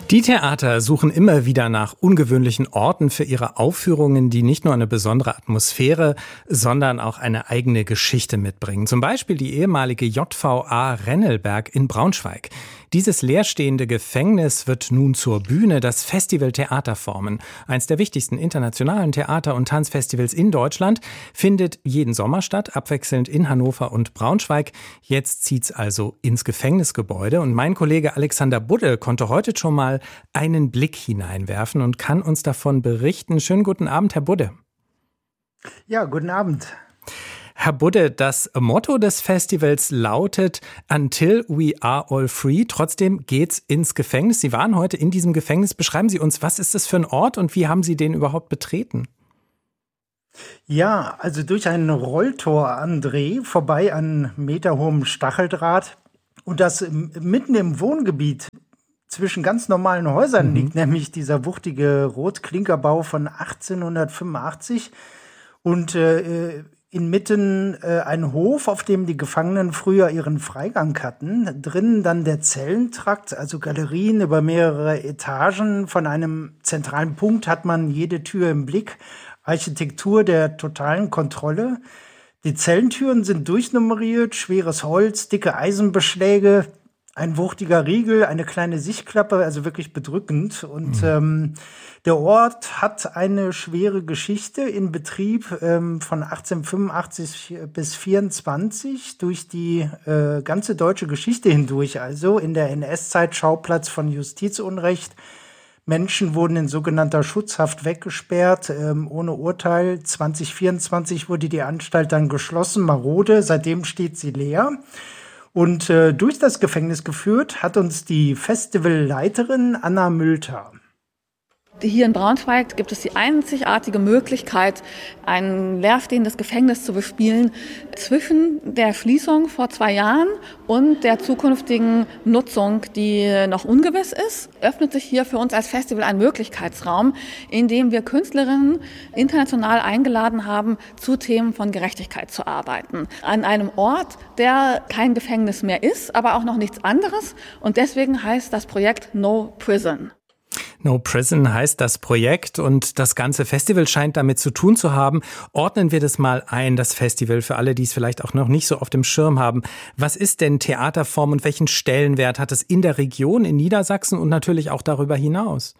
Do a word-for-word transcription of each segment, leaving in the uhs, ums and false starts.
Die Theater suchen immer wieder nach ungewöhnlichen Orten für ihre Aufführungen, die nicht nur eine besondere Atmosphäre, sondern auch eine eigene Geschichte mitbringen. Zum Beispiel die ehemalige J V A Rennelberg in Braunschweig. Dieses leerstehende Gefängnis wird nun zur Bühne, das Festival Theaterformen. Eins der wichtigsten internationalen Theater- und Tanzfestivals in Deutschland findet jeden Sommer statt, abwechselnd in Hannover und Braunschweig. Jetzt zieht's also ins Gefängnisgebäude und mein Kollege Alexander Budde konnte heute schon mal einen Blick hineinwerfen und kann uns davon berichten. Schönen guten Abend, Herr Budde. Ja, guten Abend. Herr Budde, das Motto des Festivals lautet Until we are all free. Trotzdem geht's ins Gefängnis. Sie waren heute in diesem Gefängnis. Beschreiben Sie uns, was ist das für ein Ort und wie haben Sie den überhaupt betreten? Ja, also durch ein Rolltor, André, vorbei an meterhohem Stacheldraht und das mitten im Wohngebiet zwischen ganz normalen Häusern mhm. liegt, nämlich dieser wuchtige Rotklinkerbau von achtzehnhundertfünfundachtzig und äh, inmitten äh, ein Hof, auf dem die Gefangenen früher ihren Freigang hatten. Drinnen dann der Zellentrakt, also Galerien über mehrere Etagen. Von einem zentralen Punkt hat man jede Tür im Blick. Architektur der totalen Kontrolle. Die Zellentüren sind durchnummeriert, schweres Holz, dicke Eisenbeschläge, ein wuchtiger Riegel, eine kleine Sichtklappe, also wirklich bedrückend. Und mhm. ähm, der Ort hat eine schwere Geschichte in Betrieb ähm, von achtzehnhundertfünfundachtzig bis vierundzwanzig durch die äh, ganze deutsche Geschichte hindurch. Also in der N S-Zeit Schauplatz von Justizunrecht. Menschen wurden in sogenannter Schutzhaft weggesperrt, ähm, ohne Urteil. zwanzig vierundzwanzig wurde die Anstalt dann geschlossen, marode. Seitdem steht sie leer. Und äh, durch das Gefängnis geführt hat uns die Festivalleiterin Anna Mülter. Hier in Braunschweig gibt es die einzigartige Möglichkeit, ein leerstehendes Gefängnis zu bespielen zwischen der Schließung vor zwei Jahren und der zukünftigen Nutzung, die noch ungewiss ist. Öffnet sich hier für uns als Festival ein Möglichkeitsraum, in dem wir Künstlerinnen international eingeladen haben, zu Themen von Gerechtigkeit zu arbeiten. An einem Ort, der kein Gefängnis mehr ist, aber auch noch nichts anderes. Und deswegen heißt das Projekt No Prison. No Prison heißt das Projekt und das ganze Festival scheint damit zu tun zu haben. Ordnen wir das mal ein, das Festival, für alle, die es vielleicht auch noch nicht so auf dem Schirm haben. Was ist denn Theaterform und welchen Stellenwert hat es in der Region, in Niedersachsen und natürlich auch darüber hinaus?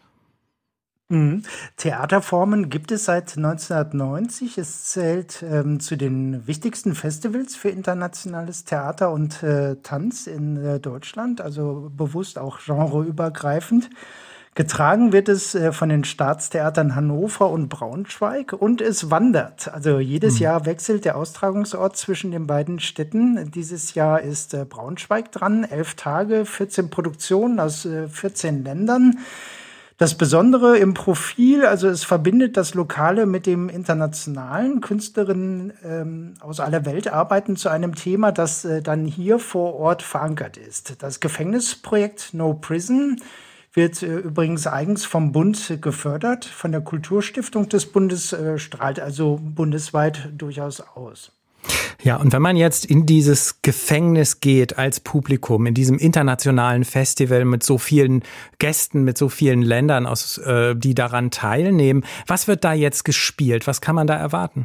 Mhm. Theaterformen gibt es seit neunzehnhundertneunzig. Es zählt ähm, zu den wichtigsten Festivals für internationales Theater und äh, Tanz in äh, Deutschland, also bewusst auch genreübergreifend. Getragen wird es äh, von den Staatstheatern Hannover und Braunschweig und es wandert. Also jedes mhm. Jahr wechselt der Austragungsort zwischen den beiden Städten. Dieses Jahr ist äh, Braunschweig dran, elf Tage, vierzehn Produktionen aus äh, vierzehn Ländern. Das Besondere im Profil, also es verbindet das Lokale mit dem Internationalen. Künstlerinnen ähm, aus aller Welt arbeiten zu einem Thema, das äh, dann hier vor Ort verankert ist. Das Gefängnisprojekt No Prison wird äh, übrigens eigens vom Bund gefördert, von der Kulturstiftung des Bundes, äh, strahlt also bundesweit durchaus aus. Ja, und wenn man jetzt in dieses Gefängnis geht als Publikum, in diesem internationalen Festival mit so vielen Gästen, mit so vielen Ländern, aus, äh, die daran teilnehmen, was wird da jetzt gespielt? Was kann man da erwarten?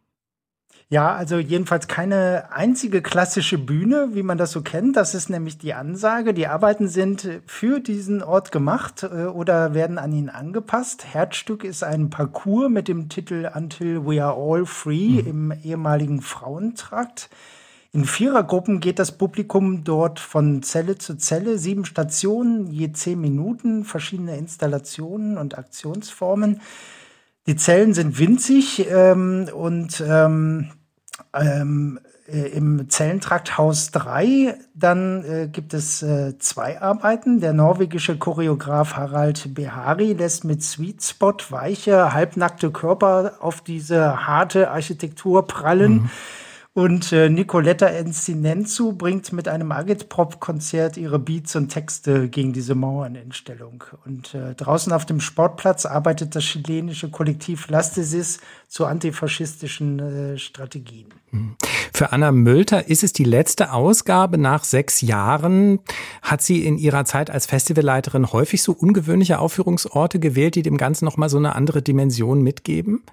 Ja, also jedenfalls keine einzige klassische Bühne, wie man das so kennt. Das ist nämlich die Ansage. Die Arbeiten sind für diesen Ort gemacht äh, oder werden an ihn angepasst. Herzstück ist ein Parcours mit dem Titel Until we are all free mhm. im ehemaligen Frauentrakt. In Vierergruppen geht das Publikum dort von Zelle zu Zelle, sieben Stationen, je zehn Minuten, verschiedene Installationen und Aktionsformen. Die Zellen sind winzig ähm, und ähm, Ähm, äh, im Zellentrakt Haus drei, dann äh, gibt es äh, zwei Arbeiten. Der norwegische Choreograf Harald Behari lässt mit Sweet Spot weiche, halbnackte Körper auf diese harte Architektur prallen. Mhm. Und äh, Nicoletta Encinenzu bringt mit einem Agitprop-Konzert ihre Beats und Texte gegen diese Mauern in Stellung. Und äh, draußen auf dem Sportplatz arbeitet das chilenische Kollektiv Lastesis zu antifaschistischen äh, Strategien. Für Für Anna Mölter ist es die letzte Ausgabe nach sechs Jahren. Hat sie in ihrer Zeit als Festivalleiterin häufig so ungewöhnliche Aufführungsorte gewählt, die dem Ganzen nochmal so eine andere Dimension mitgeben?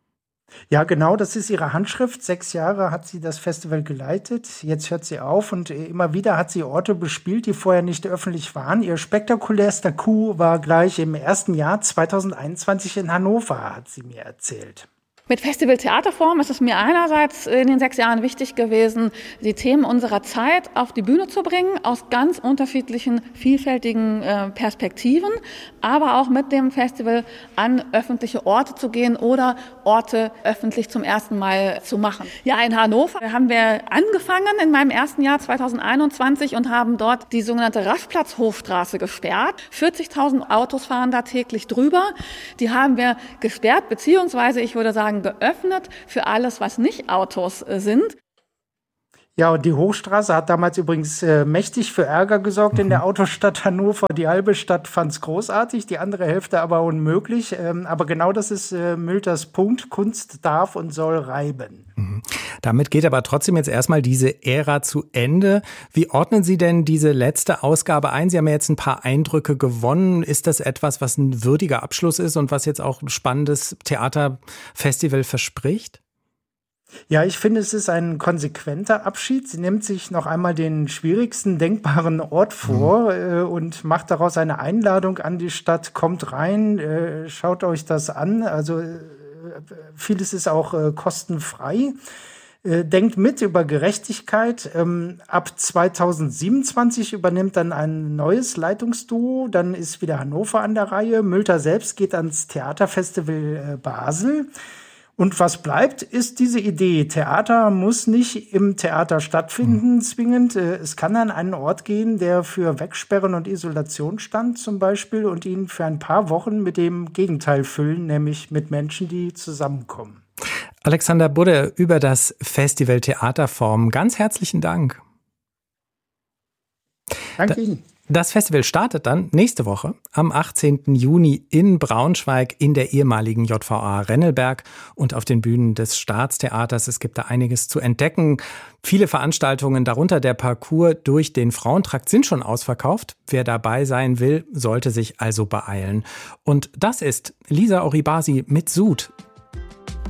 Ja, genau, das ist ihre Handschrift. Sechs Jahre hat sie das Festival geleitet. Jetzt hört sie auf und immer wieder hat sie Orte bespielt, die vorher nicht öffentlich waren. Ihr spektakulärster Coup war gleich im ersten Jahr zweitausendeinundzwanzig in Hannover, hat sie mir erzählt. Mit Festival Theaterforum ist es mir einerseits in den sechs Jahren wichtig gewesen, die Themen unserer Zeit auf die Bühne zu bringen, aus ganz unterschiedlichen, vielfältigen äh, Perspektiven, aber auch mit dem Festival an öffentliche Orte zu gehen oder Orte öffentlich zum ersten Mal zu machen. Ja, in Hannover haben wir angefangen in meinem ersten Jahr zweitausendeinundzwanzig und haben dort die sogenannte Raschplatz-Hofstraße gesperrt. vierzigtausend Autos fahren da täglich drüber. Die haben wir gesperrt, beziehungsweise ich würde sagen, geöffnet für alles, was nicht Autos äh, sind. Ja, und die Hochstraße hat damals übrigens äh, mächtig für Ärger gesorgt in der Autostadt Hannover. Die halbe Stadt fand es großartig, die andere Hälfte aber unmöglich. Ähm, aber genau das ist äh, Mölters Punkt. Kunst darf und soll reiben. Mhm. Damit geht aber trotzdem jetzt erstmal diese Ära zu Ende. Wie ordnen Sie denn diese letzte Ausgabe ein? Sie haben ja jetzt ein paar Eindrücke gewonnen. Ist das etwas, was ein würdiger Abschluss ist und was jetzt auch ein spannendes Theaterfestival verspricht? Ja, ich finde, es ist ein konsequenter Abschied. Sie nimmt sich noch einmal den schwierigsten denkbaren Ort vor mhm. äh, und macht daraus eine Einladung an die Stadt. Kommt rein, äh, schaut euch das an. Also äh, vieles ist auch äh, kostenfrei. Äh, denkt mit über Gerechtigkeit. Ähm, ab zweitausendsiebenundzwanzig übernimmt dann ein neues Leitungsduo. Dann ist wieder Hannover an der Reihe. Mölter selbst geht ans Theaterfestival äh, Basel. Und was bleibt, ist diese Idee. Theater muss nicht im Theater stattfinden, mhm. zwingend. Es kann an einen Ort gehen, der für Wegsperren und Isolation stand zum Beispiel und ihn für ein paar Wochen mit dem Gegenteil füllen, nämlich mit Menschen, die zusammenkommen. Alexander Budde über das Festival Theaterforum. Ganz herzlichen Dank. Danke da- Ihnen. Das Festival startet dann nächste Woche am achtzehnten Juni in Braunschweig in der ehemaligen J V A Rennelberg und auf den Bühnen des Staatstheaters. Es gibt da einiges zu entdecken. Viele Veranstaltungen, darunter der Parcours durch den Frauentrakt, sind schon ausverkauft. Wer dabei sein will, sollte sich also beeilen. Und das ist Lisa Oribasi mit Sud.